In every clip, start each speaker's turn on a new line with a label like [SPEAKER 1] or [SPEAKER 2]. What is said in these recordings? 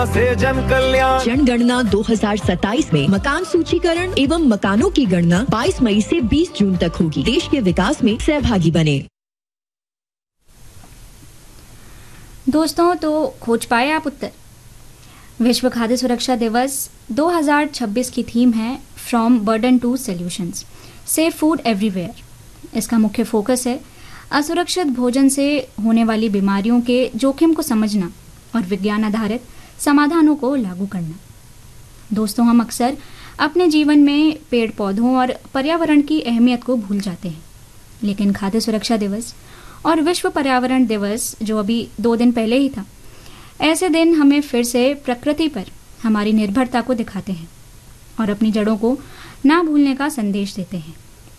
[SPEAKER 1] से जन कल्याण।
[SPEAKER 2] जनगणना 2027 में मकान सूचीकरण एवं मकानों की गणना 22 मई से 20 जून तक होगी। देश के विकास में सहभागी बने।
[SPEAKER 3] दोस्तों, तो खोज पाए आप उत्तर? विश्व खाद्य सुरक्षा दिवस 2026 की थीम है from burden to solutions, safe food everywhere. इसका मुख्य फोकस है असुरक्षित भोजन से होने वाली बीमारियों के जोखिम को समझना और विज्ञान आधारित समाधानों को लागू करना। दोस्तों, हम अक्सर अपने जीवन में पेड़ पौधों और पर्यावरण की अहमियत को भूल जाते हैं, लेकिन खाद्य सुरक्षा दिवस और विश्व पर्यावरण दिवस जो अभी 2 दिन पहले ही था, ऐसे दिन हमें फिर से प्रकृति पर हमारी निर्भरता को दिखाते हैं और अपनी जड़ों को ना भूलने का संदेश देते हैं।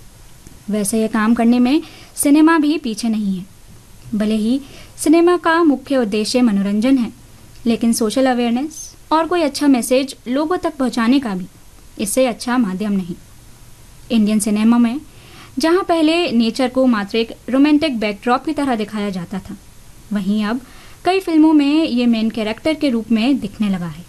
[SPEAKER 3] वैसे ये काम करने में सिनेमा भी पीछे नहीं है। भले ही सिनेमा का मुख्य उद्देश्य मनोरंजन है, लेकिन सोशल अवेयरनेस और कोई अच्छा मैसेज लोगों तक पहुंचाने का भी इससे अच्छा माध्यम नहीं। इंडियन सिनेमा में जहां पहले नेचर को मात्र एक रोमांटिक बैकड्रॉप की तरह दिखाया जाता था, वहीं अब कई फिल्मों में ये मेन कैरेक्टर के रूप में दिखने लगा है।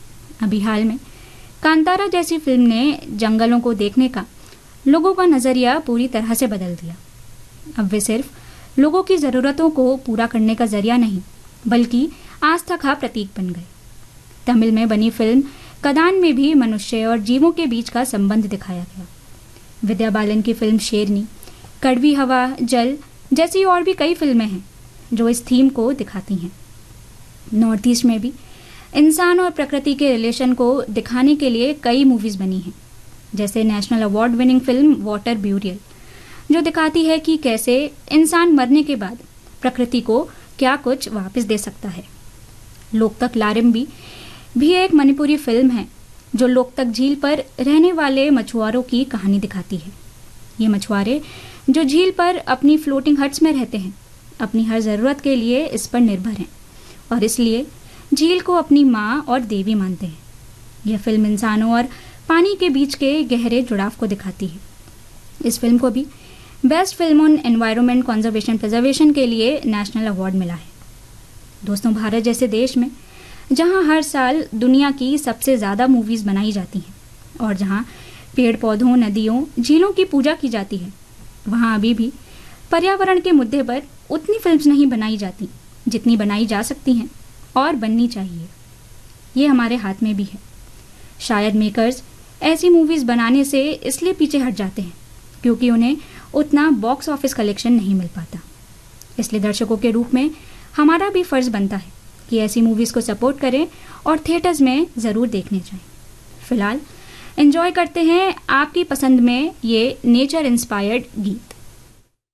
[SPEAKER 3] अभी हाल में कांतारा जैसी फिल्म ने जंगलों को देखने का लोगों का नजरिया पूरी तरह से बदल दिया। अब वे सिर्फ लोगों की जरूरतों को पूरा करने का जरिया नहीं, बल्कि आस्था का प्रतीक बन गए। तमिल में बनी फिल्म कदान में भी मनुष्य और जीवों के बीच का संबंध दिखाया गया। विद्या बालन की फिल्म शेरनी, कड़वी हवा, जल जैसी और भी कई फिल्में हैं जो इस थीम को दिखाती हैं। नॉर्थ ईस्ट में भी इंसान और प्रकृति के रिलेशन को दिखाने के लिए कई मूवीज बनी हैं, जैसे national award winning film water burial, जो दिखाती है कि कैसे इंसान मरने के बाद प्रकृति को क्या कुछ वापस दे सकता है। लोकतक लारिम्बी भी एक मणिपुरी फिल्म है जो लोकतक झील पर रहने वाले मछुआरों की कहानी दिखाती है। ये मछुआरे जो झील पर अपनी फ्लोटिंग हट्स में रहते हैं, अपनी हर ज़रूरत के लिए इस पर निर्भर हैं और इसलिए झील को अपनी माँ और देवी मानते हैं। यह फिल्म इंसानों और पानी के बीच के गहरे जुड़ाव को दिखाती है। इस फिल्म को भी best film on environment conservation preservation के लिए नेशनल अवार्ड मिला है। दोस्तों, भारत जैसे देश में जहां हर साल दुनिया की सबसे ज़्यादा मूवीज़ बनाई जाती हैं और जहां पेड़ पौधों, नदियों, झीलों की पूजा की जाती है, वहां अभी भी पर्यावरण के मुद्दे पर उतनी फिल्म्स नहीं बनाई जाती जितनी बनाई जा सकती हैं और बननी चाहिए। ये हमारे हाथ में भी है। शायद मेकर्स ऐसी मूवीज़ बनाने से इसलिए पीछे हट जाते हैं क्योंकि उन्हें उतना बॉक्स ऑफिस कलेक्शन नहीं मिल पाता। इसलिए दर्शकों के रूप में हमारा भी फ़र्ज़ बनता है कि ऐसी मूवीज़ को सपोर्ट करें और थिएटर्स में ज़रूर देखने जाएं। फ़िलहाल एंजॉय करते हैं आपकी पसंद में ये नेचर इंस्पायर्ड गीत।